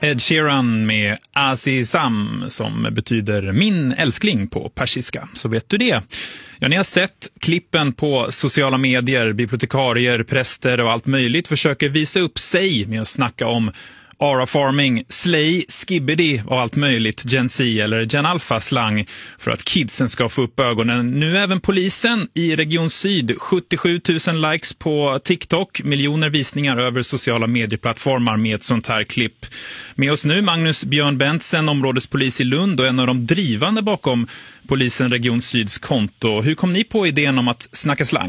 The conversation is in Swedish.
Ed Sheeran med Azizam som betyder min älskling på persiska. Så vet du det. Ja, ni har sett klippen på sociala medier. Bibliotekarier, präster och allt möjligt försöker visa upp sig med att snacka om Ara-farming, slay, skibbity och allt möjligt Gen Z eller Gen Alpha-slang för att kidsen ska få upp ögonen. Nu även polisen i Region Syd, 77 000 likes på TikTok, miljoner visningar över sociala medieplattformar med ett sånt här klipp. Med oss nu Magnus Björn Bentsen, områdespolis i Lund och en av de drivande bakom polisen Region Syds konto. Hur kom ni på idén om att snacka slang?